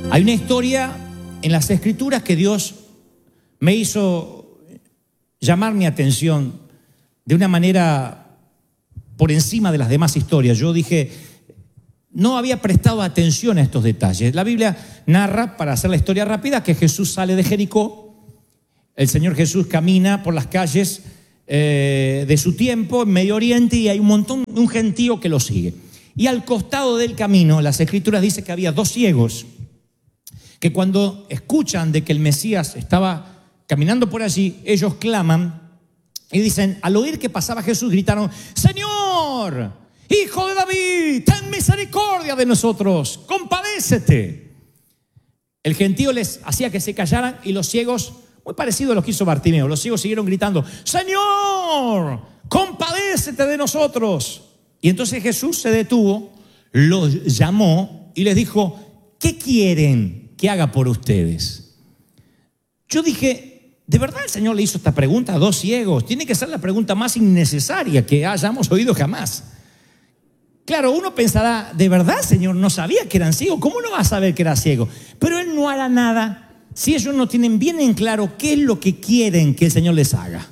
Hay una historia en las Escrituras que Dios me hizo llamar mi atención de una manera por encima de las demás historias. Yo dije, no había prestado atención a estos detalles. La Biblia narra, para hacer la historia rápida, que Jesús sale de Jericó. El Señor Jesús camina por las calles de su tiempo en Medio Oriente y hay un gentío que lo sigue. Y al costado del camino, las Escrituras dicen que había dos ciegos que cuando escuchan de que el Mesías estaba caminando por allí, ellos claman y dicen, al oír que pasaba Jesús, gritaron, Señor, Hijo de David, ten misericordia de nosotros, compadécete. El gentío les hacía que se callaran y los ciegos, muy parecido a lo que hizo Bartimeo, los ciegos siguieron gritando, Señor, compadécete de nosotros. Y entonces Jesús se detuvo, los llamó y les dijo, ¿qué quieren que haga por ustedes? Yo dije, ¿de verdad el Señor le hizo esta pregunta a dos ciegos? Tiene que ser la pregunta más innecesaria que hayamos oído jamás. Claro, uno pensará, ¿de verdad, Señor, no sabía que eran ciegos? ¿Cómo no va a saber que era ciego? Pero Él no hará nada si ellos no tienen bien en claro qué es lo que quieren que el Señor les haga.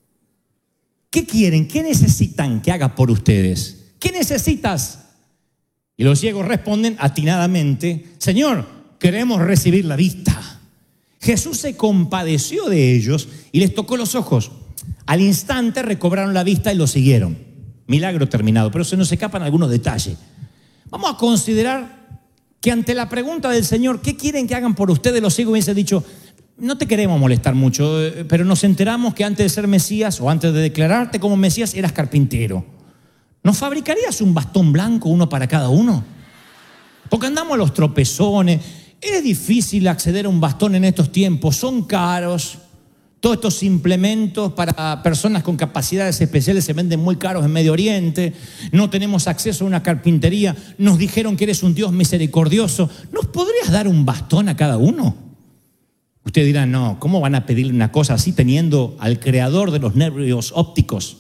¿Qué quieren? ¿Qué necesitan que haga por ustedes? ¿Qué necesitas? Y los ciegos responden atinadamente, Señor, queremos recibir la vista. Jesús se compadeció de ellos y les tocó los ojos. Al instante recobraron la vista y lo siguieron. Milagro terminado, pero se nos escapan algunos detalles. Vamos a considerar que ante la pregunta del Señor, ¿qué quieren que hagan por ustedes? Los ciegos hubiesen dicho, no te queremos molestar mucho, pero nos enteramos que antes de ser Mesías o antes de declararte como Mesías eras carpintero. ¿Nos fabricarías un bastón blanco, uno para cada uno? Porque andamos a los tropezones. Es difícil acceder a un bastón en estos tiempos. Son caros. Todos estos implementos para personas con capacidades especiales se venden muy caros en Medio Oriente. No tenemos acceso a una carpintería. Nos dijeron que eres un Dios misericordioso. ¿Nos podrías dar un bastón a cada uno? Ustedes dirán, no, ¿cómo van a pedirle una cosa así teniendo al creador de los nervios ópticos?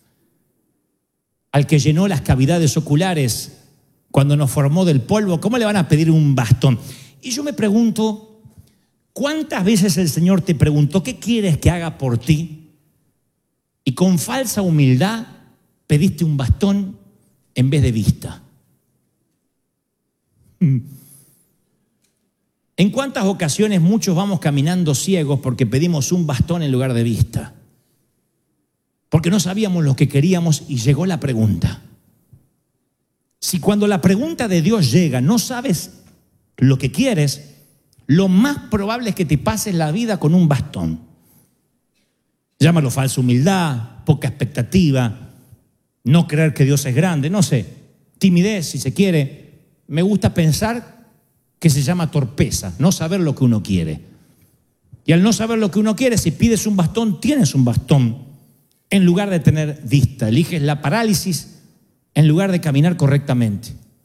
Al que llenó las cavidades oculares cuando nos formó del polvo, ¿cómo le van a pedir un bastón? Y yo me pregunto, ¿cuántas veces el Señor te preguntó qué quieres que haga por ti? Y con falsa humildad pediste un bastón en vez de vista. ¿En cuántas ocasiones muchos vamos caminando ciegos porque pedimos un bastón en lugar de vista? Porque no sabíamos lo que queríamos y llegó la pregunta. Si cuando la pregunta de Dios llega no sabes lo que quieres, lo más probable es que te pases la vida con un bastón. Llámalo falsa humildad, poca expectativa, no creer que Dios es grande, no sé, timidez si se quiere. Me gusta pensar que se llama torpeza, no saber lo que uno quiere. Y al no saber lo que uno quiere, si pides un bastón, tienes un bastón. En lugar de tener vista, eliges la parálisis en lugar de caminar correctamente.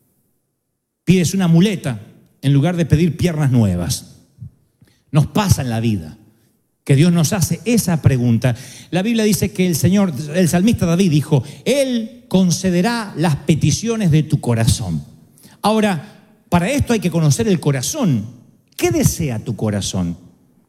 Pides una muleta en lugar de pedir piernas nuevas. Nos pasa en la vida que Dios nos hace esa pregunta. La Biblia dice que el salmista David dijo, Él concederá las peticiones de tu corazón. Ahora, para esto hay que conocer el corazón. ¿Qué desea tu corazón?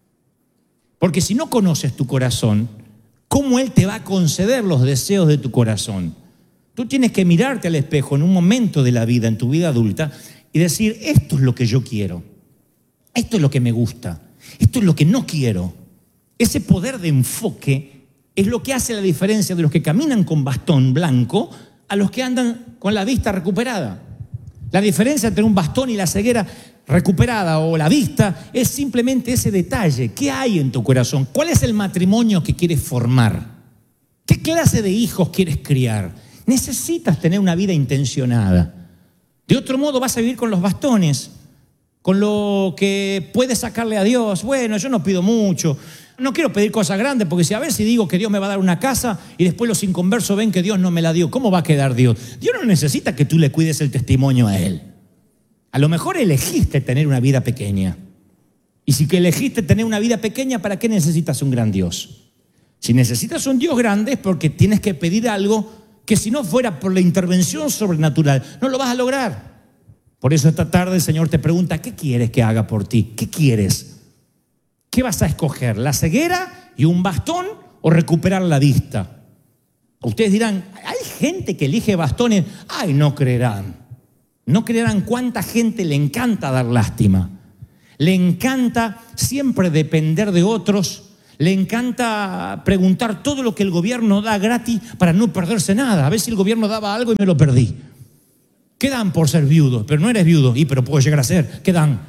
Porque si no conoces tu corazón, ¿cómo Él te va a conceder los deseos de tu corazón? Tú tienes que mirarte al espejo en un momento de la vida, en tu vida adulta, y decir, esto es lo que yo quiero, esto es lo que me gusta, esto es lo que no quiero. Ese poder de enfoque es lo que hace la diferencia de los que caminan con bastón blanco a los que andan con la vista recuperada. La diferencia entre un bastón y la ceguera recuperada o la vista es simplemente ese detalle. ¿Qué hay en tu corazón? ¿Cuál es el matrimonio que quieres formar? ¿Qué clase de hijos quieres criar? Necesitas tener una vida intencionada. De otro modo vas a vivir con los bastones, con lo que puedes sacarle a Dios. Bueno, yo no pido mucho, no quiero pedir cosas grandes, porque si a ver si digo que Dios me va a dar una casa y después los inconversos ven que Dios no me la dio, ¿cómo va a quedar Dios? Dios no necesita que tú le cuides el testimonio a Él. A lo mejor elegiste tener una vida pequeña. Y si que elegiste tener una vida pequeña, ¿para qué necesitas un gran Dios? Si necesitas un Dios grande es porque tienes que pedir algo que si no fuera por la intervención sobrenatural, no lo vas a lograr. Por eso esta tarde el Señor te pregunta, ¿qué quieres que haga por ti? ¿Qué quieres? ¿Qué vas a escoger? ¿La ceguera y un bastón o recuperar la vista? Ustedes dirán, hay gente que elige bastones. Ay, no creerán. No creerán cuánta gente le encanta dar lástima. Le encanta siempre depender de otros. Le encanta preguntar todo lo que el gobierno da gratis para no perderse nada. A ver si el gobierno daba algo y me lo perdí. ¿Qué dan por ser viudo? Pero no eres viudo. Pero puedo llegar a ser. ¿Qué dan?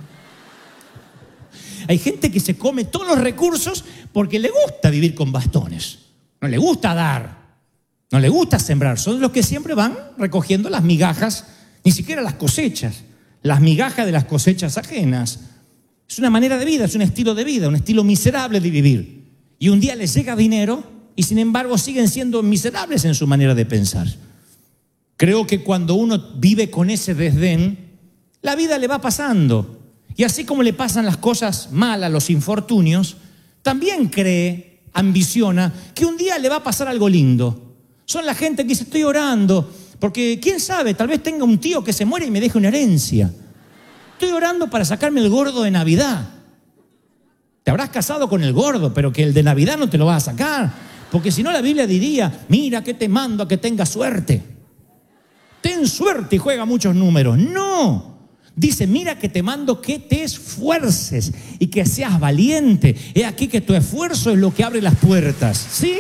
Hay gente que se come todos los recursos porque le gusta vivir con bastones. No le gusta dar. No le gusta sembrar. Son los que siempre van recogiendo las migajas, ni siquiera las cosechas. Las migajas de las cosechas ajenas. Es una manera de vida, es un estilo de vida, un estilo miserable de vivir. Y un día les llega dinero y sin embargo siguen siendo miserables en su manera de pensar. Creo que cuando uno vive con ese desdén, la vida le va pasando. Y así como le pasan las cosas malas, los infortunios, también cree, ambiciona, que un día le va a pasar algo lindo. Son la gente que dice, estoy orando, porque quién sabe, tal vez tenga un tío que se muere y me deje una herencia. Estoy orando para sacarme el gordo de Navidad. Te habrás casado con el gordo, pero que el de Navidad no te lo vas a sacar. Porque si no la Biblia diría, mira que te mando a que tengas suerte. Ten suerte y juega muchos números. No. Dice, mira que te mando que te esfuerces y que seas valiente. He aquí que tu esfuerzo es lo que abre las puertas. ¿Sí?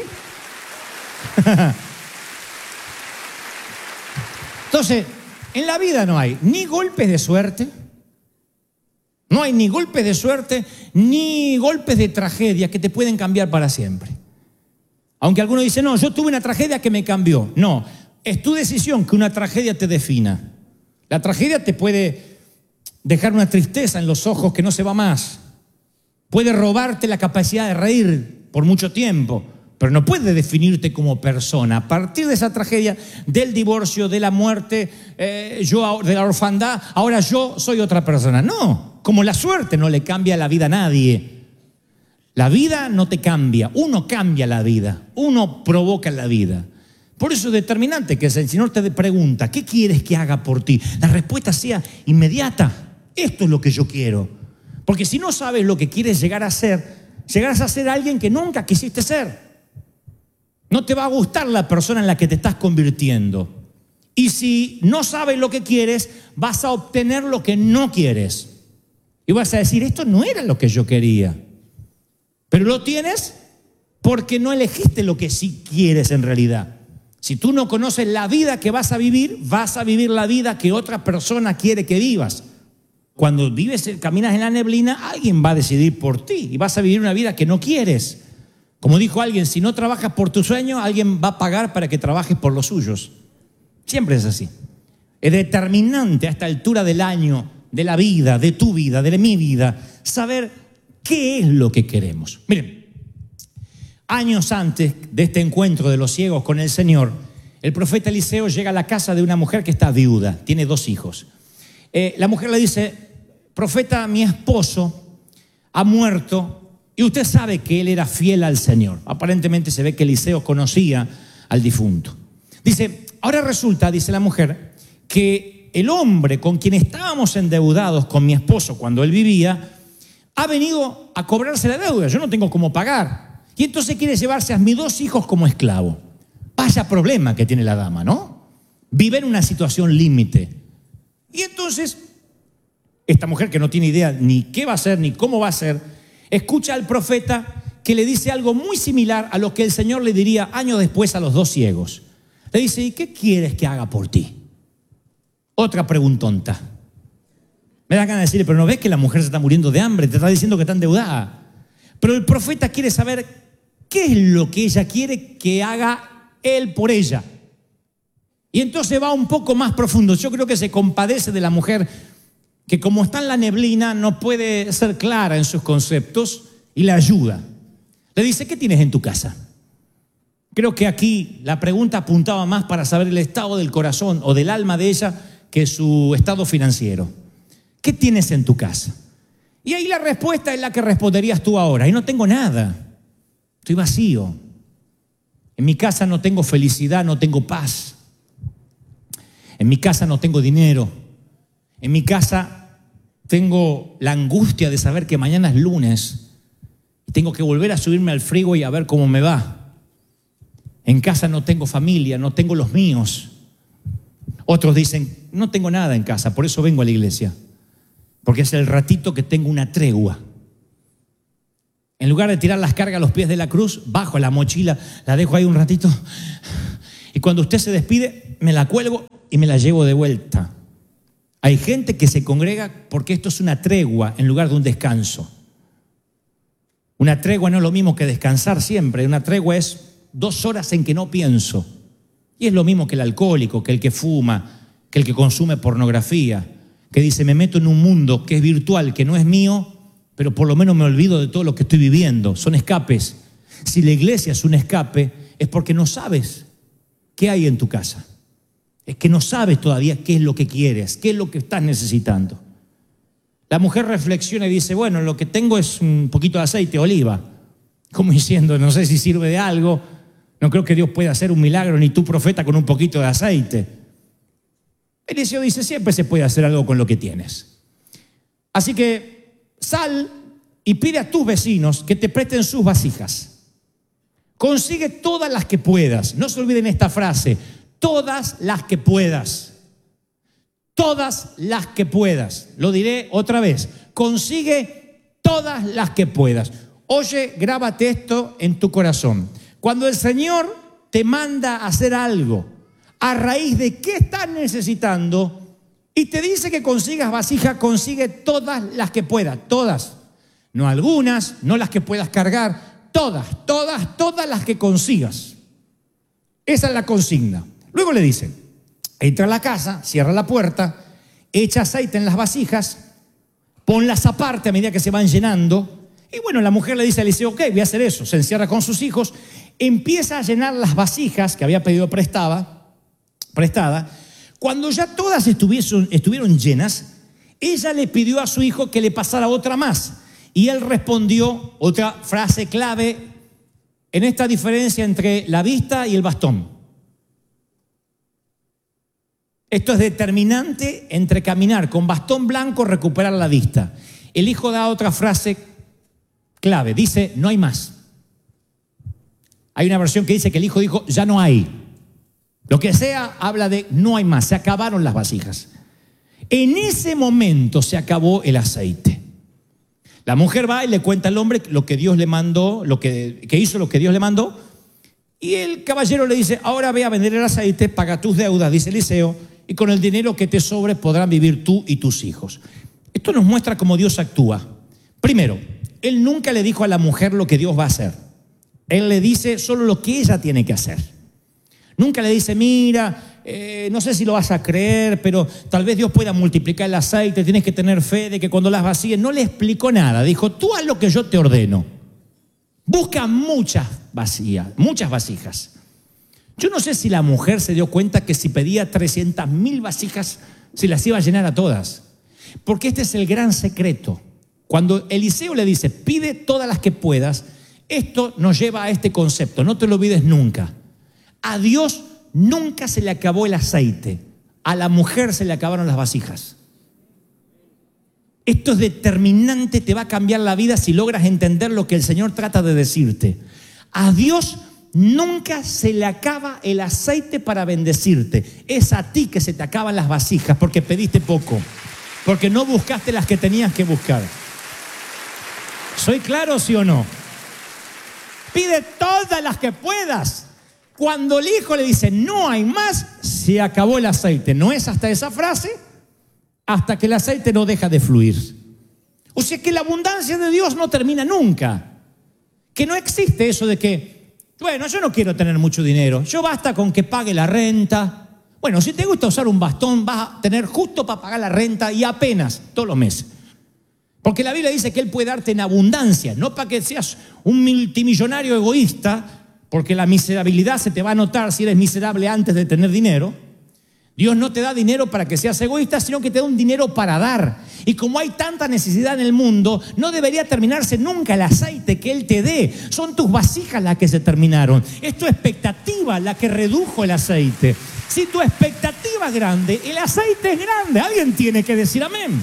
Entonces, en la vida no hay ni golpes de suerte. No hay ni golpes de suerte, ni golpes de tragedia que te pueden cambiar para siempre. Aunque algunos dicen, no, yo tuve una tragedia que me cambió. No, es tu decisión que una tragedia te defina. La tragedia te puede dejar una tristeza en los ojos que no se va más. Puede robarte la capacidad de reír por mucho tiempo, pero no puede definirte como persona. A partir de esa tragedia, del divorcio, de la muerte, de la orfandad, ahora yo soy otra persona. No. Como la suerte no le cambia la vida a nadie. La vida no te cambia, uno cambia la vida, uno provoca la vida. Por eso es determinante que el Señor te pregunta, ¿qué quieres que haga por ti? La respuesta sea inmediata, esto es lo que yo quiero. Porque si no sabes lo que quieres llegar a ser, llegarás a ser alguien que nunca quisiste ser. No te va a gustar la persona en la que te estás convirtiendo. Y si no sabes lo que quieres, vas a obtener lo que no quieres. Y vas a decir, esto no era lo que yo quería. Pero lo tienes porque no elegiste lo que sí quieres en realidad. Si tú no conoces la vida que vas a vivir la vida que otra persona quiere que vivas. Cuando caminas en la neblina, alguien va a decidir por ti y vas a vivir una vida que no quieres. Como dijo alguien, si no trabajas por tu sueño, alguien va a pagar para que trabajes por los suyos. Siempre es así. Es determinante a esta altura del año, de la vida, de tu vida, de mi vida, saber qué es lo que queremos. Miren, años antes de este encuentro de los ciegos con el Señor, el profeta Eliseo llega a la casa de una mujer que está viuda, tiene 2 hijos. La mujer le dice, profeta, mi esposo ha muerto y usted sabe que él era fiel al Señor. Aparentemente se ve que Eliseo conocía al difunto. Dice, ahora resulta, dice la mujer, que el hombre con quien estábamos endeudados con mi esposo cuando él vivía, ha venido a cobrarse la deuda. Yo no tengo cómo pagar. Y entonces quiere llevarse a mis 2 hijos como esclavo. Vaya problema que tiene la dama, ¿no? Vive en una situación límite. Y entonces, esta mujer que no tiene idea ni qué va a hacer ni cómo va a hacer, escucha al profeta que le dice algo muy similar a lo que el Señor le diría años después a los 2 ciegos. Le dice, ¿y qué quieres que haga por ti? Otra preguntonta. Me da ganas de decirle, pero ¿no ves que la mujer se está muriendo de hambre? Te está diciendo que está endeudada. Pero el profeta quiere saber qué es lo que ella quiere que haga él por ella. Y entonces va un poco más profundo. Yo creo que se compadece de la mujer que como está en la neblina no puede ser clara en sus conceptos y la ayuda. Le dice, ¿qué tienes en tu casa? Creo que aquí la pregunta apuntaba más para saber el estado del corazón o del alma de ella que su estado financiero. ¿Qué tienes en tu casa? Y ahí la respuesta es la que responderías tú ahora. Y no tengo nada. Estoy vacío. En mi casa no tengo felicidad, no tengo paz. En mi casa no tengo dinero. En mi casa tengo la angustia de saber que mañana es lunes y tengo que volver a subirme al freeway a ver cómo me va. En casa no tengo familia, no tengo los míos. Otros dicen, no tengo nada en casa, por eso vengo a la iglesia. Porque es el ratito que tengo una tregua. En lugar de tirar las cargas a los pies de la cruz, bajo la mochila, la dejo ahí un ratito. Y cuando usted se despide, me la cuelgo y me la llevo de vuelta. Hay gente que se congrega porque esto es una tregua en lugar de un descanso. Una tregua no es lo mismo que descansar siempre. Una tregua es 2 horas en que no pienso. Y es lo mismo que el alcohólico, que el que fuma, que el que consume pornografía, que dice, me meto en un mundo que es virtual, que no es mío, pero por lo menos me olvido de todo lo que estoy viviendo. Son escapes. Si la iglesia es un escape, es porque no sabes qué hay en tu casa. Es que no sabes todavía qué es lo que quieres, qué es lo que estás necesitando. La mujer reflexiona y dice, bueno, lo que tengo es un poquito de aceite de oliva. Como diciendo, no sé si sirve de algo, no creo que Dios pueda hacer un milagro, ni tú profeta con un poquito de aceite. Eliseo dice, siempre se puede hacer algo con lo que tienes. Así que sal y pide a tus vecinos que te presten sus vasijas. Consigue todas las que puedas. No se olviden esta frase, todas las que puedas. Todas las que puedas. Lo diré otra vez. Consigue todas las que puedas. Oye, grábate esto en tu corazón. Cuando el Señor te manda a hacer algo, a raíz de qué estás necesitando, y te dice que consigas vasijas, consigue todas las que puedas. Todas. No algunas, no las que puedas cargar. Todas las que consigas. Esa es la consigna. Luego le dicen, entra a la casa, cierra la puerta, echa aceite en las vasijas, ponlas aparte a medida que se van llenando. Y bueno, la mujer le dice a Eliseo, ok, voy a hacer eso. Se encierra con sus hijos, empieza a llenar las vasijas que había pedido prestada. Cuando ya todas estuvieron llenas, ella le pidió a su hijo que le pasara otra más. Y él respondió, otra frase clave en esta diferencia entre la vista y el bastón. Esto es determinante entre caminar con bastón blanco, recuperar la vista. El hijo da otra frase clave, dice, no hay más. Hay una versión que dice que el hijo dijo, ya no hay. Lo que sea, habla de no hay más, se acabaron las vasijas. En ese momento se acabó el aceite. La mujer va y le cuenta al hombre lo que Dios le mandó, que hizo lo que Dios le mandó. Y el caballero le dice, ahora ve a vender el aceite, paga tus deudas, dice Eliseo, y con el dinero que te sobre podrán vivir tú y tus hijos. Esto nos muestra cómo Dios actúa. Primero, Él nunca le dijo a la mujer lo que Dios va a hacer. Él le dice solo lo que ella tiene que hacer. Nunca le dice, mira, no sé si lo vas a creer, pero tal vez Dios pueda multiplicar el aceite, tienes que tener fe de que cuando las vacíes. No le explicó nada, dijo, tú haz lo que yo te ordeno. Busca muchas vasijas. Yo no sé si la mujer se dio cuenta que si pedía 300.000 vasijas, se las iba a llenar a todas. Porque este es el gran secreto. Cuando Eliseo le dice, pide todas las que puedas, esto nos lleva a este concepto, no te lo olvides nunca. A Dios nunca se le acabó el aceite, a la mujer se le acabaron las vasijas. Esto es determinante, te va a cambiar la vida si logras entender lo que el Señor trata de decirte. A Dios nunca se le acaba el aceite para bendecirte. Es a ti que se te acaban las vasijas porque pediste poco, porque no buscaste las que tenías que buscar. ¿Soy claro, sí o no? Pide todas las que puedas. Cuando el hijo le dice, no hay más, se acabó el aceite. No es hasta esa frase, hasta que el aceite no deja de fluir. O sea que la abundancia de Dios no termina nunca. Que no existe eso de que, bueno, yo no quiero tener mucho dinero, yo basta con que pague la renta. Bueno, si te gusta usar un bastón, vas a tener justo para pagar la renta y apenas todos los meses. Porque la Biblia dice que Él puede darte en abundancia, no para que seas un multimillonario egoísta, porque la miserabilidad se te va a notar si eres miserable antes de tener dinero. Dios no te da dinero para que seas egoísta, sino que te da un dinero para dar. Y como hay tanta necesidad en el mundo, no debería terminarse nunca el aceite que Él te dé. Son tus vasijas las que se terminaron. Es tu expectativa la que redujo el aceite. Si tu expectativa es grande, el aceite es grande. Alguien tiene que decir amén.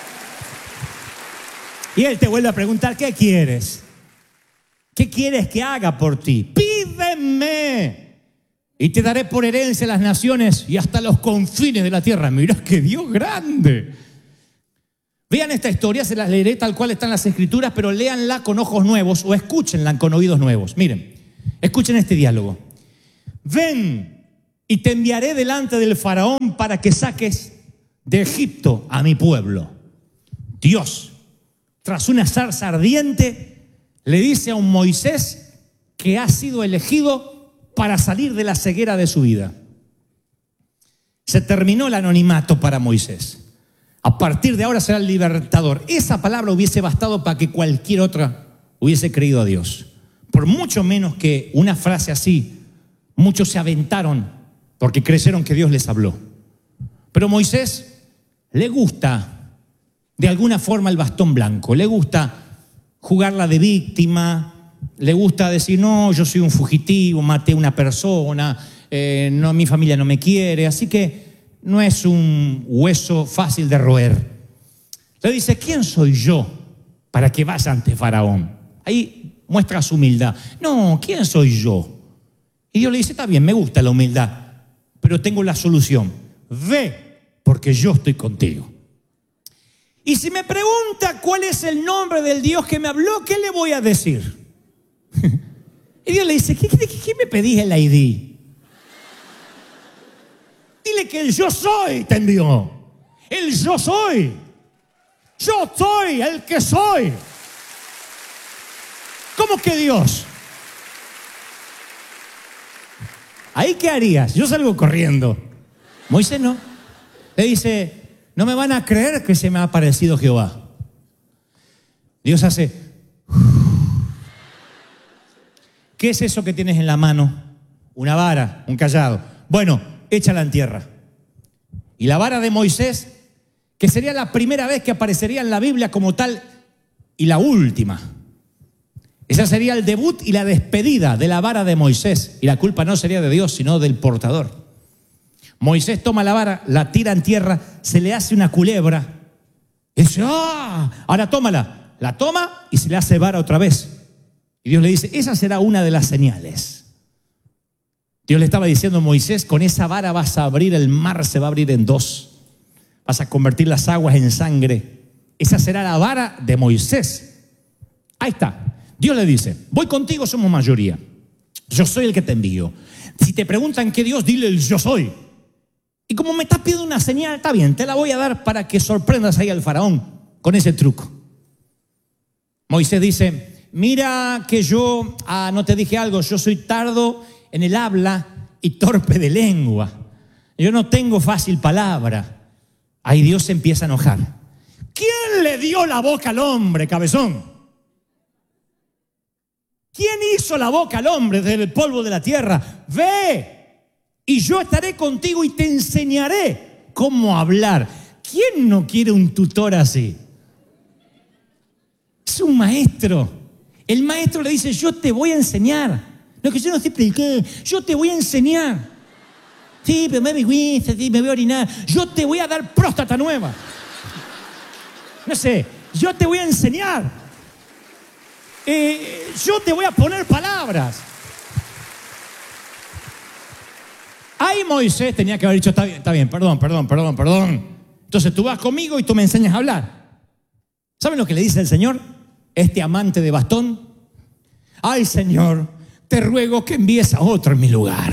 Y él te vuelve a preguntar, ¿qué quieres? ¿Qué quieres que haga por ti? Pídeme y te daré por herencia las naciones y hasta los confines de la tierra. Mirá qué Dios grande. Vean esta historia, se las leeré tal cual están las escrituras, pero léanla con ojos nuevos o escúchenla con oídos nuevos. Miren, escuchen este diálogo. Ven y te enviaré delante del faraón para que saques de Egipto a mi pueblo. Dios, tras una zarza ardiente, le dice a un Moisés que ha sido elegido para salir de la ceguera de su vida. Se terminó el anonimato para Moisés. A partir de ahora será el libertador. Esa palabra hubiese bastado para que cualquier otra hubiese creído a Dios. Por mucho menos que una frase así, muchos se aventaron porque creyeron que Dios les habló. Pero Moisés le gusta de alguna forma el bastón blanco, le gusta jugarla de víctima, le gusta decir, no, yo soy un fugitivo, maté a una persona, no, mi familia no me quiere, así que no es un hueso fácil de roer. Le dice, ¿quién soy yo para que vaya ante Faraón? Ahí muestra su humildad. No, ¿quién soy yo? Y Dios le dice, está bien, me gusta la humildad, pero tengo la solución. Ve, porque yo estoy contigo. Y si me pregunta cuál es el nombre del Dios que me habló, ¿qué le voy a decir? Y Dios le dice, ¿qué me pedís el ID? Dile que el yo soy te envió. El yo soy. Yo soy el que soy. ¿Cómo que Dios? ¿Ahí qué harías? Yo salgo corriendo. Moisés no. Le dice, no me van a creer que se me ha aparecido Jehová. Dios hace, ¿qué es eso que tienes en la mano? Una vara, un cayado. Bueno, échala en tierra. Y la vara de Moisés, que sería la primera vez que aparecería en la Biblia como tal, y la última. Esa sería el debut y la despedida de la vara de Moisés. Y la culpa no sería de Dios, sino del portador. Moisés toma la vara, la tira en tierra, se le hace una culebra. Y dice, ¡ah! Ahora tómala. La toma y se le hace vara otra vez. Y Dios le dice, esa será una de las señales. Dios le estaba diciendo a Moisés, con esa vara vas a abrir el mar, se va a abrir en dos. Vas a convertir las aguas en sangre. Esa será la vara de Moisés. Ahí está. Dios le dice, voy contigo, somos mayoría. Yo soy el que te envío. Si te preguntan qué Dios, dile el yo soy. Y como me estás pidiendo una señal, está bien, te la voy a dar para que sorprendas ahí al faraón con ese truco. Moisés dice, mira que yo, no te dije algo, yo soy tardo en el habla y torpe de lengua. Yo no tengo fácil palabra. Ahí Dios se empieza a enojar. ¿Quién le dio la boca al hombre, cabezón? ¿Quién hizo la boca al hombre desde el polvo de la tierra? Ve, y yo estaré contigo y te enseñaré cómo hablar. ¿Quién no quiere un tutor así? Es un maestro. El maestro le dice, yo te voy a enseñar. No es que yo no sé predicar, yo te voy a enseñar. Sí, pero me vergüenza, sí, me voy a orinar. Yo te voy a dar próstata nueva. No sé, yo te voy a enseñar. Yo te voy a poner palabras. Ahí Moisés tenía que haber dicho, está bien, perdón. Entonces tú vas conmigo y tú me enseñas a hablar. ¿Saben lo que le dice el Señor? Este amante de bastón. Ay, Señor, te ruego que envíes a otro en mi lugar.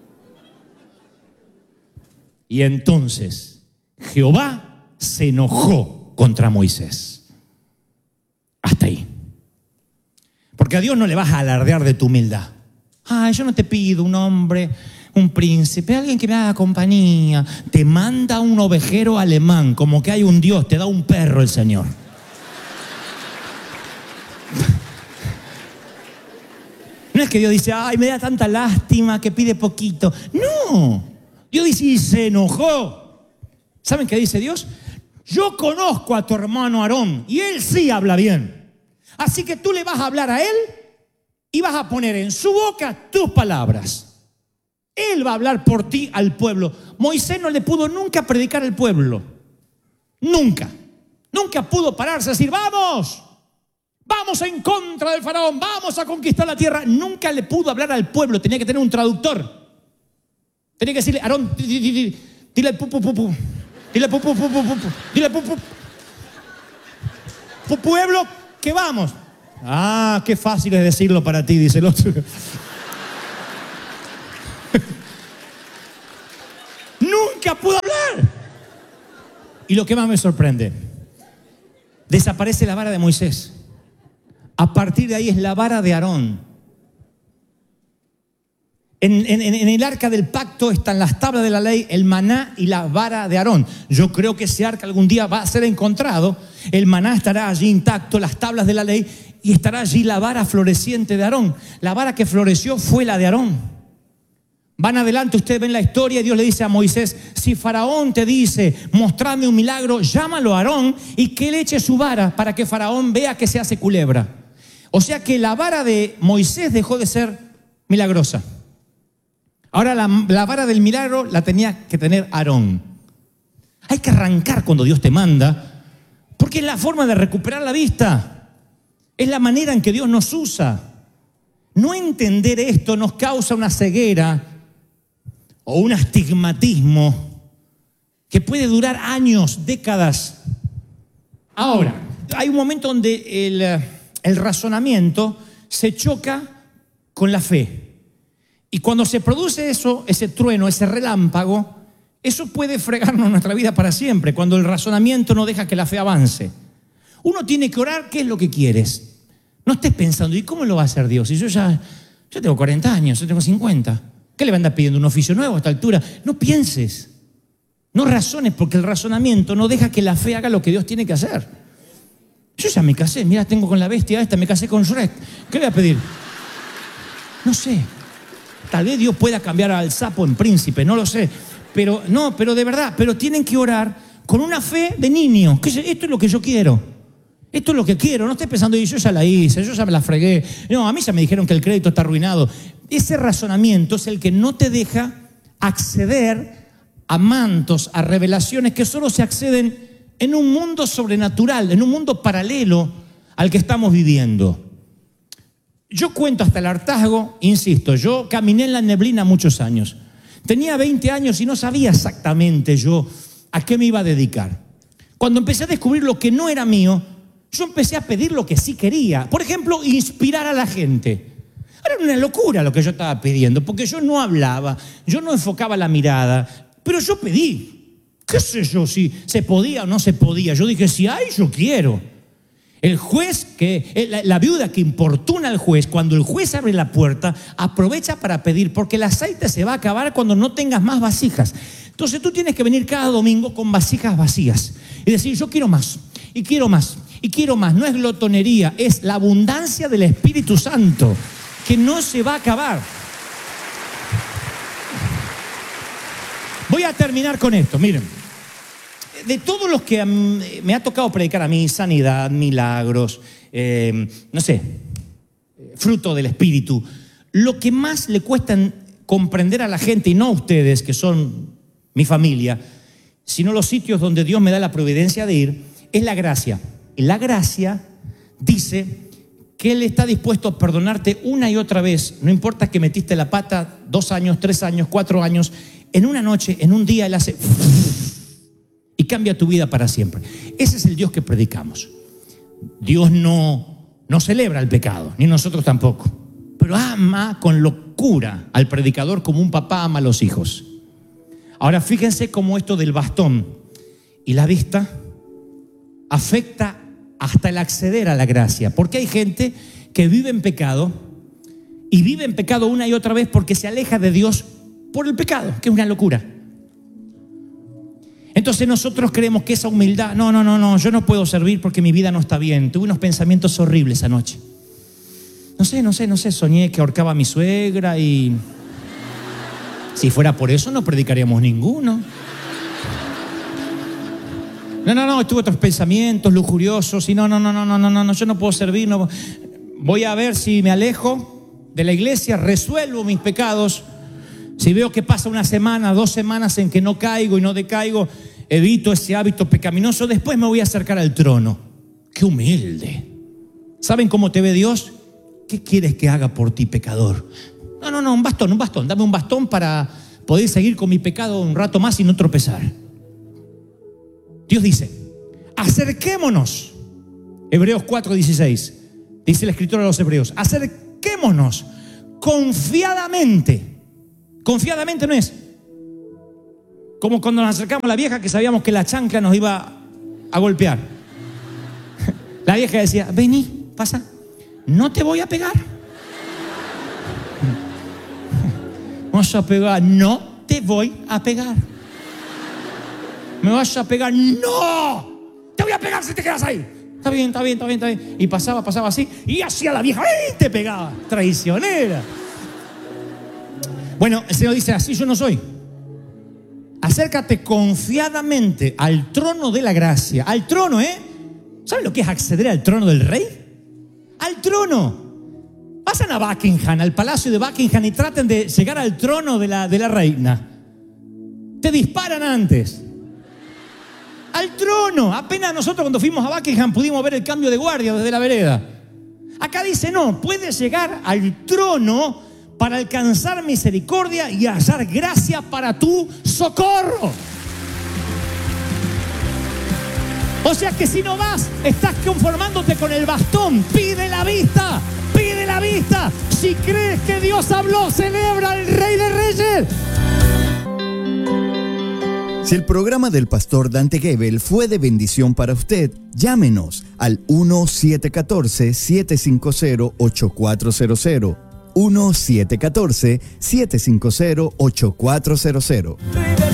Y entonces Jehová se enojó contra Moisés. Hasta ahí. Porque a Dios no le vas a alardear de tu humildad. Ay, yo no te pido un hombre, un príncipe, alguien que me haga compañía. Te manda un ovejero alemán, como que hay un Dios, te da un perro el Señor. No es que Dios dice, ay, me da tanta lástima que pide poquito. No, Dios dice, y se enojó. ¿Saben qué dice Dios? Yo conozco a tu hermano Aarón y él sí habla bien. Así que tú le vas a hablar a él y vas a poner en su boca tus palabras. Él va a hablar por ti al pueblo. Moisés no le pudo nunca predicar al pueblo. Nunca. Nunca pudo pararse a decir, vamos en contra del faraón, vamos a conquistar la tierra. Nunca le pudo hablar al pueblo, tenía que tener un traductor. Tenía que decirle, Aarón, dile pu, pu, pu, pu. Dile pu, pu, pu, pu, pu. Dile pu, pu. Pueblo, que vamos. Ah, qué fácil es decirlo para ti, dice el otro. Nunca pudo hablar. Y lo que más me sorprende, desaparece la vara de Moisés. A partir de ahí es la vara de Aarón. En el arca del pacto están las tablas de la ley, el maná y la vara de Aarón. Yo creo que ese arca algún día va a ser encontrado. El maná estará allí intacto, las tablas de la ley, y estará allí la vara floreciente de Aarón. La vara que floreció fue la de Aarón. Van adelante, ustedes ven la historia y Dios le dice a Moisés, si Faraón te dice, mostrame un milagro, llámalo a Aarón y que él eche su vara para que Faraón vea que se hace culebra. O sea que la vara de Moisés dejó de ser milagrosa. Ahora la vara del milagro la tenía que tener Aarón. Hay que arrancar cuando Dios te manda, porque es la forma de recuperar la vista. Es la manera en que Dios nos usa. No entender esto nos causa una ceguera o un astigmatismo que puede durar años, décadas. Ahora, hay un momento donde el razonamiento se choca con la fe. Y cuando se produce eso, ese trueno, ese relámpago, eso puede fregarnos nuestra vida para siempre, cuando el razonamiento no deja que la fe avance. Uno tiene que orar, ¿qué es lo que quieres? No estés pensando, ¿y cómo lo va a hacer Dios? Si yo tengo 40 años, yo tengo 50. ¿Qué le va a andar pidiendo un oficio nuevo a esta altura? No pienses, no razones, porque el razonamiento no deja que la fe haga lo que Dios tiene que hacer. Yo ya me casé, mira, tengo con la bestia esta, me casé con Shrek. ¿Qué le voy a pedir? No sé. Tal vez Dios pueda cambiar al sapo en príncipe, no lo sé. Pero de verdad, pero tienen que orar con una fe de niño. Esto es lo que yo quiero. Esto es lo que quiero. No estés pensando, yo ya la hice, yo ya me la fregué. No, a mí ya me dijeron que el crédito está arruinado. Ese razonamiento es el que no te deja acceder a mantos, a revelaciones que solo se acceden en un mundo sobrenatural, en un mundo paralelo al que estamos viviendo. Yo cuento hasta el hartazgo, insisto, yo caminé en la neblina muchos años. Tenía 20 años y no sabía exactamente yo a qué me iba a dedicar. Cuando empecé a descubrir lo que no era mío, yo empecé a pedir lo que sí quería. Por ejemplo, inspirar a la gente. Era una locura lo que yo estaba pidiendo, porque yo no hablaba, yo no enfocaba la mirada, pero yo pedí. ¿Qué sé yo si se podía o no se podía? Yo dije, si hay, yo quiero. El juez, la viuda que importuna al juez, cuando el juez abre la puerta, aprovecha para pedir, porque el aceite se va a acabar cuando no tengas más vasijas. Entonces tú tienes que venir cada domingo con vasijas vacías y decir, yo quiero más, y quiero más, y quiero más. No es glotonería, es la abundancia del Espíritu Santo, que no se va a acabar. Voy a terminar con esto, miren. De todos los que me ha tocado predicar a mí, sanidad, milagros, fruto del Espíritu, lo que más le cuesta comprender a la gente, y no a ustedes que son mi familia, sino los sitios donde Dios me da la providencia de ir, es la gracia. Y la gracia dice que Él está dispuesto a perdonarte una y otra vez, no importa que metiste la pata 2 años, 3 años, 4 años, en una noche, en un día Él hace y cambia tu vida para siempre. Ese es el Dios que predicamos. Dios no celebra el pecado, ni nosotros tampoco, pero ama con locura al predicador como un papá ama a los hijos. Ahora fíjense cómo esto del bastón y la vista afecta hasta el acceder a la gracia, porque hay gente que vive en pecado y vive en pecado una y otra vez porque se aleja de Dios por el pecado, que es una locura. Entonces nosotros creemos que esa humildad, no, yo no puedo servir porque mi vida no está bien. Tuve unos pensamientos horribles anoche. No sé, soñé que ahorcaba a mi suegra y si fuera por eso no predicaríamos ninguno. No, tuve otros pensamientos lujuriosos y no, yo no puedo servir, no. Voy a ver si me alejo de la iglesia, resuelvo mis pecados. Si veo que pasa una semana, 2 semanas en que no caigo y no decaigo, evito ese hábito pecaminoso, después me voy a acercar al trono. ¡Qué humilde! ¿Saben cómo te ve Dios? ¿Qué quieres que haga por ti, pecador? No, un bastón. Dame un bastón para poder seguir con mi pecado un rato más y no tropezar. Dios dice, acerquémonos. Hebreos 4:16. Dice el escritor a los hebreos, acerquémonos confiadamente. Confiadamente no es como cuando nos acercamos a la vieja que sabíamos que la chancla nos iba a golpear. La vieja decía, vení, pasa, no te voy a pegar. Vas a pegar, no te voy a pegar. ¿Me vas a pegar? ¡No! Te voy a pegar si te quedas ahí. Está bien. Y pasaba así, y hacía la vieja, ¡ay! Te pegaba. Traicionera. Bueno, el Señor dice, así yo no soy. Acércate confiadamente al trono de la gracia. Al trono, ¿saben lo que es acceder al trono del rey? Al trono. Pasan a Buckingham, al palacio de Buckingham, y traten de llegar al trono de la reina. Te disparan antes. Al trono. Apenas nosotros cuando fuimos a Buckingham pudimos ver el cambio de guardia desde la vereda. Acá dice, no, puedes llegar al trono para alcanzar misericordia y hallar gracia para tu socorro. O sea que si no vas, estás conformándote con el bastón. Pide la vista. Si crees que Dios habló, celebra al Rey de Reyes. Si el programa del pastor Dante Gebel fue de bendición para usted, llámenos al 1-714-750-8400. 1-714-750-8400.